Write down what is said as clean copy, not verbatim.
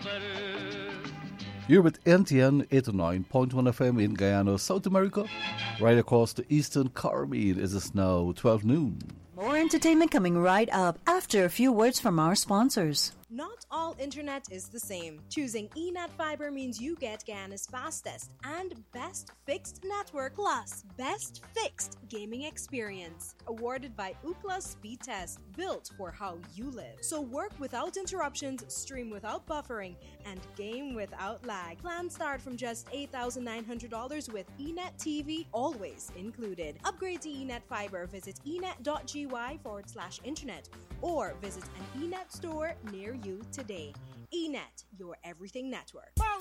You're with NTN 89.1 FM in Guyana, South America. Right across the Eastern Caribbean is it now 12 noon. More entertainment coming right up after a few words from our sponsors. Not all internet is the same. Choosing eNet Fiber means you get Guyana's fastest and best fixed network plus best fixed gaming experience. Awarded by Ookla Speed Test, built for how you live. So work without interruptions, stream without buffering, and game without lag. Plans start from just $8,900 with eNet TV always included. Upgrade to eNet Fiber. Visit enet.gy/internet or visit an eNet store near you today. eNet, your everything network.